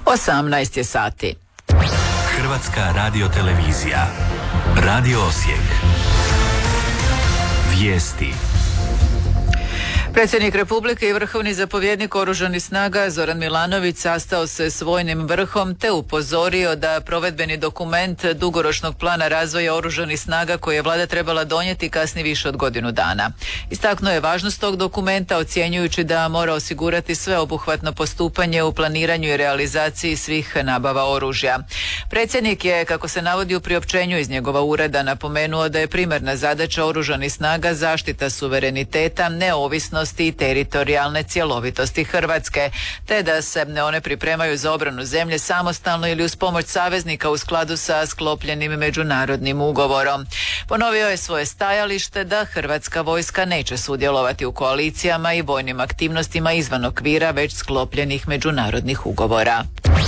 18 je sati. Hrvatska radiotelevizija. Radio Osijek. Vijesti. Predsjednik Republike i vrhovni zapovjednik Oružanih snaga Zoran Milanović sastao se s vojnim vrhom te upozorio da provedbeni dokument dugoročnog plana razvoja Oružanih snaga koje je vlada trebala donijeti kasni više od godinu dana. Istaknuo je važnost tog dokumenta ocjenjujući da mora osigurati sveobuhvatno postupanje u planiranju i realizaciji svih nabava oružja. Predsjednik je, kako se navodi u priopćenju iz njegova ureda, napomenuo da je primarna zadaća Oružanih snaga zaštita suvereniteta, neovisnosti i teritorijalne cjelovitosti Hrvatske, te da se one pripremaju za obranu zemlje samostalno ili uz pomoć saveznika u skladu sa sklopljenim međunarodnim ugovorom. Ponovio je svoje stajalište da Hrvatska vojska neće sudjelovati u koalicijama i vojnim aktivnostima izvan okvira već sklopljenih međunarodnih ugovora.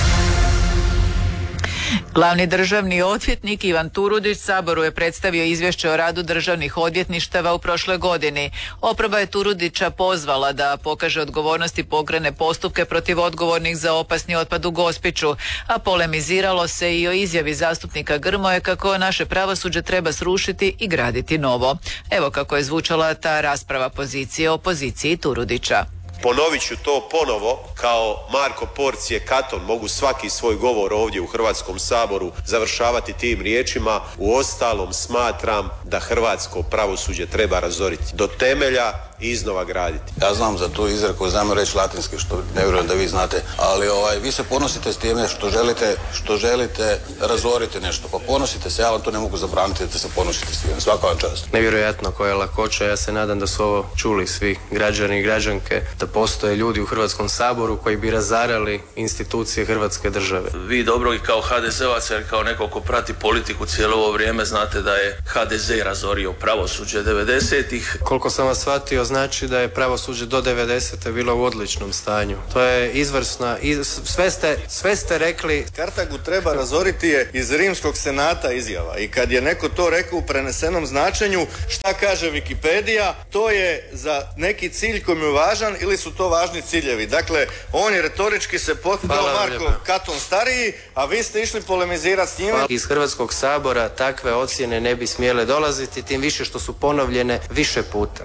Glavni državni odvjetnik Ivan Turudić Saboru je predstavio izvješće o radu državnih odvjetništava u prošloj godini. Oporba je Turudića pozvala da pokaže odgovornost i pokrene postupke protiv odgovornih za opasni otpad u Gospiću, a polemiziralo se i o izjavi zastupnika Grmoje kako naše pravosuđe treba srušiti i graditi novo. Evo kako je zvučala ta rasprava pozicije o poziciji Turudića. Ponovit ću to ponovo, kao Marko Porcije Katon, mogu svaki svoj govor ovdje u Hrvatskom saboru završavati tim riječima: uostalom smatram da hrvatsko pravosuđe treba razoriti do temelja i iznova graditi. Ja znam za tu izreku, znam reći latinski, što ne vjerujem da vi znate, ali vi se ponosite s time što želite razoriti nešto, pa ponosite se, ja vam to ne mogu zabraniti da se ponosite s time, svaka vam čast. Nevjerojatno koja je lakoća, ja se nadam da su ovo čuli svi građani i građanke, da postoje ljudi u Hrvatskom saboru koji bi razarali institucije Hrvatske države. Vi dobro i kao HDZ-ovac, jer kao neko ko prati politiku cijelo ovo vrijeme, znate da je HDZ razorio pravosuđe 90-ih. Koliko sam vas shvatio, znači da je pravosuđe do 90. bilo u odličnom stanju. To je izvrsna, sve ste rekli. Kartagu treba razoriti je iz Rimskog senata izjava, i kad je neko to rekao u prenesenom značenju, šta kaže Wikipedija, to je za neki cilj koji mu je važan ili su to važni ciljevi. Dakle, on je retorički se potkrao Marko Katon stariji, a vi ste išli polemizirati s njime. Iz Hrvatskog sabora takve ocjene ne bi smjele dolaziti, tim više što su ponovljene više puta.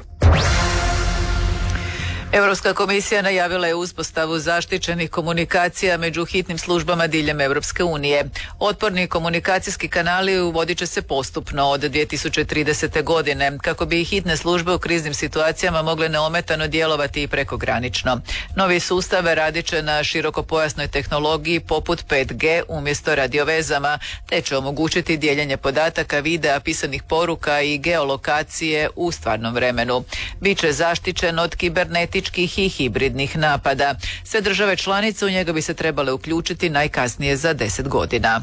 Europska komisija najavila je uspostavu zaštićenih komunikacija među hitnim službama diljem Europske unije. Otporni komunikacijski kanali uvodit će se postupno od 2030. godine kako bi hitne službe u kriznim situacijama mogle neometano djelovati i prekogranično. Novi sustav radit će na širokopojasnoj tehnologiji poput 5G umjesto radiovezama, te će omogućiti dijeljenje podataka, videa, pisanih poruka i geolokacije u stvarnom vremenu. Biće zaštićen od kibernetičkih i hibridnih napada. Sve države članice u njega bi se trebale uključiti najkasnije za 10 godina.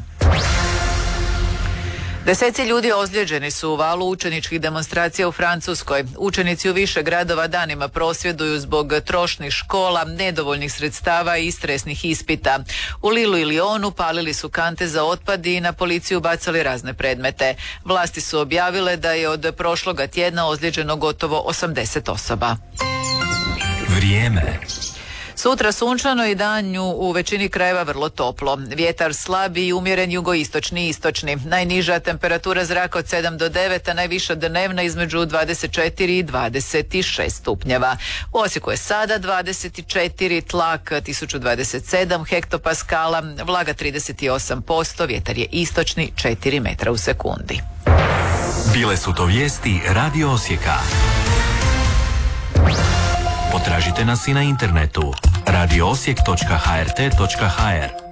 Deseci ljudi ozlijeđeni su u valu učeničkih demonstracija u Francuskoj. Učenici u više gradova danima prosvjeduju zbog trošnih škola, nedovoljnih sredstava i stresnih ispita. U Lilu i Lyonu palili su kante za otpad i na policiju bacali razne predmete. Vlasti su objavile da je od prošloga tjedna ozlijeđeno gotovo 80 osoba. Vrijeme. Sutra sunčano i danju u većini krajeva vrlo toplo. Vjetar slab i umjeren jugoistočni i istočni. Najniža temperatura zraka od 7 do 9, a najviša dnevna između 24 i 26 stupnjeva. U Osijeku je sada 24, tlak 1027 hektopaskala, vlaga 38%, vjetar je istočni 4 metra u sekundi. Bile su to vijesti Radio Osijeka. Potražite nas i na internetu radioosijek.hrt.hr.